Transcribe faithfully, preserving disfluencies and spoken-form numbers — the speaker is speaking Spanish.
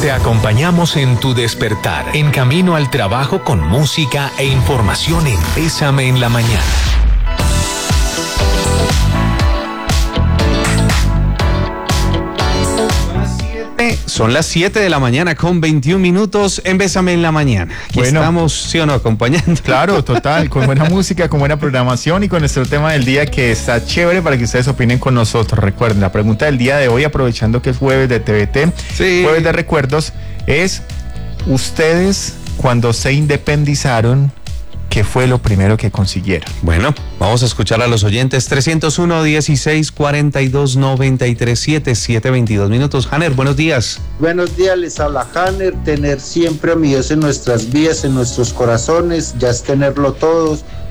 Te acompañamos en tu despertar, en camino al trabajo con música e información en Bésame en la Mañana. Son las siete de la mañana con veintiún minutos en Bésame en la Mañana. Aquí bueno, estamos, ¿sí o no? Acompañando. Claro, total, con buena música, con buena programación y con nuestro tema del día que está chévere para que ustedes opinen con nosotros. Recuerden, la pregunta del día de hoy, aprovechando que es jueves de T V T, sí. Jueves de recuerdos, es: ¿ustedes cuando se independizaron, qué fue lo primero que consiguieron? Bueno, vamos a escuchar a los oyentes. Trescientos uno, dieciséis, cuarenta y dos, noventa y tres, siete, siete, veintidós minutos. Hanner, buenos días. Buenos días, les habla Hanner. Tener siempre a mi Dios en nuestras vidas, en nuestros corazones, ya es tenerlo todos.